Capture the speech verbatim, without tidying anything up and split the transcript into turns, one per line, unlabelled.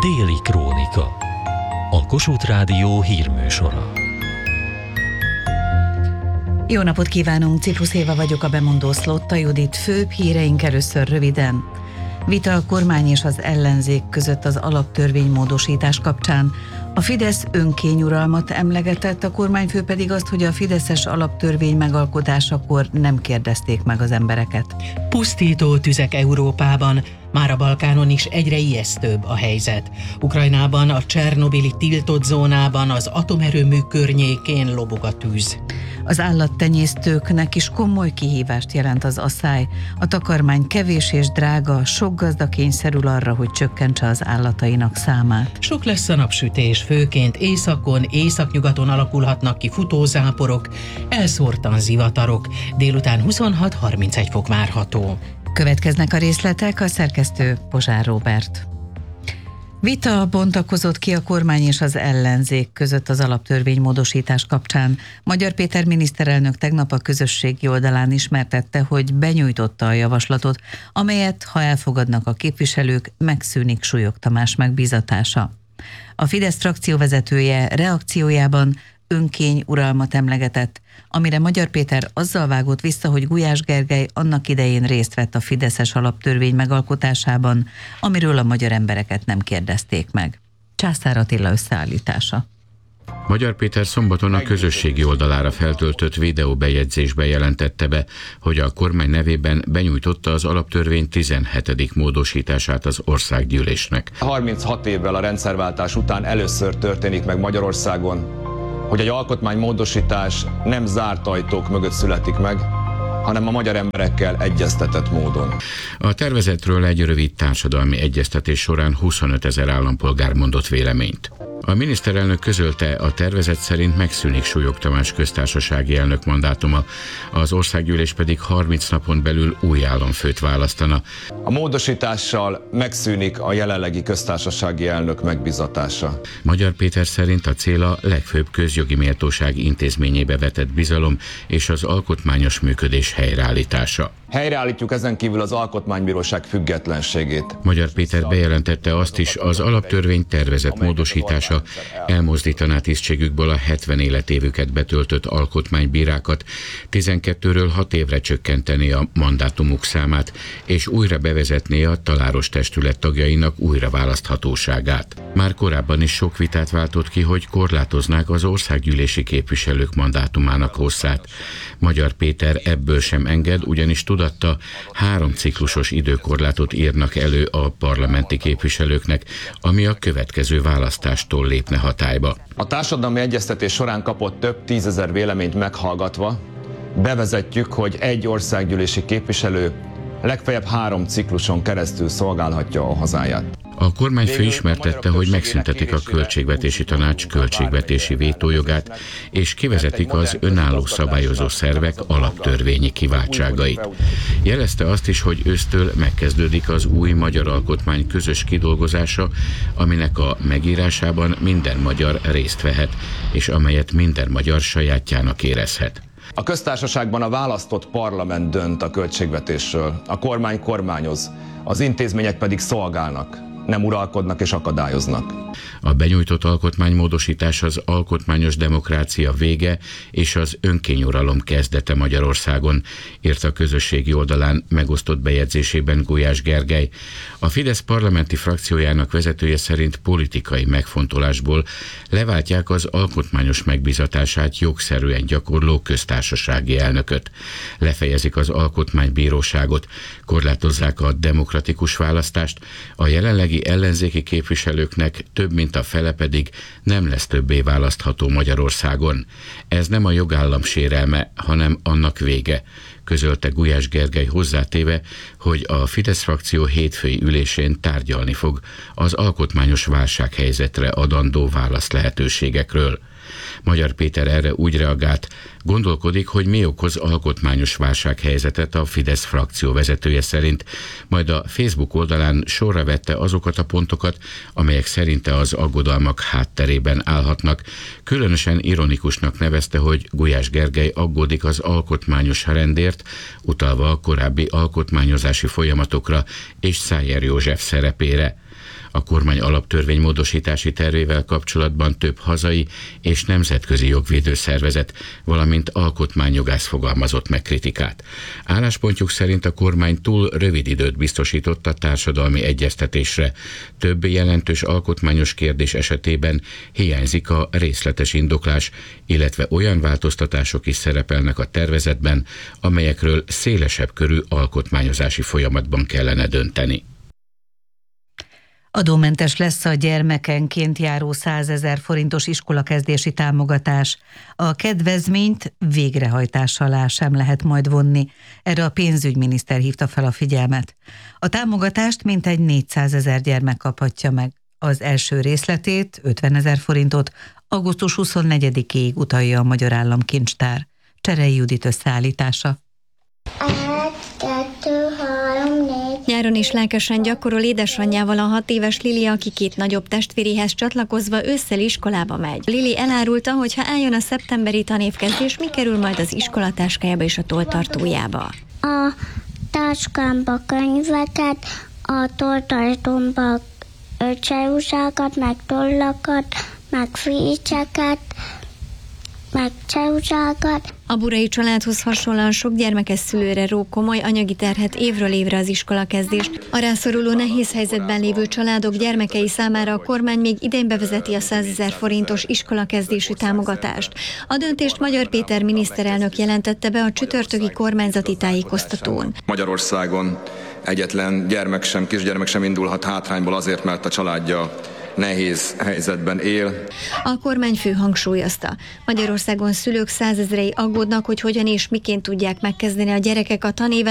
Déli Krónika. A Kossuth Rádió hírműsora.
Jó napot kívánunk, Ciprus Éva vagyok, a bemondó Szlotta Judit. Főbb híreink először röviden. Vita a kormány és az ellenzék között az alaptörvénymódosítás kapcsán. A Fidesz önkényuralmat emlegetett, a kormányfő pedig azt, hogy a fideszes alaptörvény megalkotásakor nem kérdezték meg az embereket.
Pusztító tüzek Európában, már a Balkánon is egyre ijesztőbb a helyzet. Ukrajnában, a csernobili tiltott zónában, az atomerőmű környékén lobog a tűz.
Az állattenyésztőknek is komoly kihívást jelent az asszály. A takarmány kevés és drága, sok gazda kényszerül arra, hogy csökkentse az állatainak számát.
Sok lesz a napsütés, főként északon, északnyugaton alakulhatnak ki futózáporok, elszórtan zivatarok. Délután huszonhat harmincegy fok várható.
Következnek a részletek, a szerkesztő Pozsár Róbert. Vita bontakozott ki a kormány és az ellenzék között az alaptörvénymódosítás kapcsán. Magyar Péter miniszterelnök tegnap a közösségi oldalán ismertette, hogy benyújtotta a javaslatot, amelyet, ha elfogadnak a képviselők, megszűnik Súlyog Tamás megbízatása. A Fidesz frakcióvezetője reakciójában önkényuralmat emlegetett, amire Magyar Péter azzal vágott vissza, hogy Gulyás Gergely annak idején részt vett a fideszes alaptörvény megalkotásában, amiről a magyar embereket nem kérdezték meg. Császár Attila összeállítása.
Magyar Péter szombaton a közösségi oldalára feltöltött videóbejegyzésbe jelentette be, hogy a kormány nevében benyújtotta az alaptörvény tizenhetedik módosítását az országgyűlésnek.
harminchat évvel a rendszerváltás után először történik meg Magyarországon, hogy egy alkotmánymódosítás nem zárt ajtók mögött születik meg, hanem a magyar emberekkel egyeztetett módon.
A tervezetről egy rövid társadalmi egyeztetés során huszonöt ezer állampolgár mondott véleményt. A miniszterelnök közölte, a tervezet szerint megszűnik Súlyog Tamás köztársasági elnök mandátuma, az országgyűlés pedig harminc napon belül új államfőt választana.
A módosítással megszűnik a jelenlegi köztársasági elnök megbízatása.
Magyar Péter szerint a cél a legfőbb közjogi méltóság intézményébe vetett bizalom és az alkotmányos működés helyreállítása.
Helyreállítjuk ezen kívül az Alkotmánybíróság függetlenségét.
Magyar Péter bejelentette azt is, az alaptörvény tervezett módosítása elmozdítaná tisztségükből a hetven életévüket betöltött alkotmánybírákat, tizenkettőről hat évre csökkenteni a mandátumuk számát, és újra bevezetné a taláros testület tagjainak újraválaszthatóságát. Már korábban is sok vitát váltott ki, hogy korlátoznák az országgyűlési képviselők mandátumának hosszát. Magyar Péter ebből sem enged, ugyanis tudatta, három ciklusos időkorlátot írnak elő a parlamenti képviselőknek, ami a következő választástól lépne hatályba.
A társadalmi egyeztetés során kapott több tízezer véleményt meghallgatva bevezetjük, hogy egy országgyűlési képviselő legfeljebb három cikluson keresztül szolgálhatja a hazáját.
A kormányfő ismertette, hogy megszüntetik a Költségvetési Tanács költségvetési vétójogát, és kivezetik az önálló szabályozó szervek alaptörvényi kiváltságait. Jelezte azt is, hogy ősztől megkezdődik az új magyar alkotmány közös kidolgozása, aminek a megírásában minden magyar részt vehet, és amelyet minden magyar sajátjának érezhet.
A köztársaságban a választott parlament dönt a költségvetésről, a kormány kormányoz, az intézmények pedig szolgálnak, nem uralkodnak és akadályoznak.
A benyújtott alkotmánymódosítás az alkotmányos demokrácia vége és az önkényuralom kezdete Magyarországon, írta a közösségi oldalán megosztott bejegyzésében Gulyás Gergely. A Fidesz parlamenti frakciójának vezetője szerint politikai megfontolásból leváltják az alkotmányos megbízatását jogszerűen gyakorló köztársasági elnököt. Lefejezik az alkotmánybíróságot, korlátozzák a demokratikus választást, a jelenlegi ellenzéki képviselőknek több mint a fele pedig nem lesz többé választható Magyarországon. Ez nem a jogállam sérelme, hanem annak vége, közölte Gulyás Gergely hozzátéve, hogy a Fidesz frakció hétfői ülésén tárgyalni fog az alkotmányos válsághelyzetre adandó válasz lehetőségekről. Magyar Péter erre úgy reagált, gondolkodik, hogy mi okoz alkotmányos válsághelyzetet a Fidesz frakció vezetője szerint, majd a Facebook oldalán sorra vette azokat a pontokat, amelyek szerinte az aggodalmak hátterében állhatnak. Különösen ironikusnak nevezte, hogy Gulyás Gergely aggódik az alkotmányos rendért, utalva a korábbi alkotmányozási folyamatokra és Szájer József szerepére. A kormány alaptörvény módosítási tervével kapcsolatban több hazai és nemzetközi jogvédő szervezet, valamint alkotmányjogász fogalmazott meg kritikát. Álláspontjuk szerint a kormány túl rövid időt biztosított a társadalmi egyeztetésre. Több jelentős alkotmányos kérdés esetében hiányzik a részletes indoklás, illetve olyan változtatások is szerepelnek a tervezetben, amelyekről szélesebb körű alkotmányozási folyamatban kellene dönteni.
Adómentes lesz a gyermekenként járó százezer forintos iskolakezdési támogatás. A kedvezményt végrehajtás alá sem lehet majd vonni. Erre a pénzügyminiszter hívta fel a figyelmet. A támogatást mintegy négyszázezer gyermek kaphatja meg. Az első részletét, ötvenezer forintot augusztus huszonnegyedikéig utalja a Magyar Államkincstár. Cserei Judit összeállítása.
Nyáron is lelkesen gyakorol édesanyjával a hat éves Lili, aki két nagyobb testvéréhez csatlakozva ősszel iskolába megy. Lili elárulta, hogy ha eljön a szeptemberi tanévkezdés, mi kerül majd az iskolatáskájába és a tolltartójába.
A táskámba könyveket, a tolltartómba ceruzákat, meg tollakat, meg frícseket, meg ceruzákat.
A Burai családhoz hasonlóan sok gyermekes szülőre ró komoly anyagi terhet évről évre az iskolakezdést. A rászoruló nehéz helyzetben lévő családok gyermekei számára a kormány még idén bevezeti a százezer forintos iskolakezdési támogatást. A döntést Magyar Péter miniszterelnök jelentette be a csütörtöki kormányzati tájékoztatón.
Magyarországon egyetlen gyermek sem, kisgyermek sem indulhat hátrányból azért, mert a családja nehéz helyzetben él.
A kormányfő hangsúlyozta, Magyarországon szülők százezrei aggódnak, hogy hogyan és miként tudják megkezdeni a gyerekek a tanévet,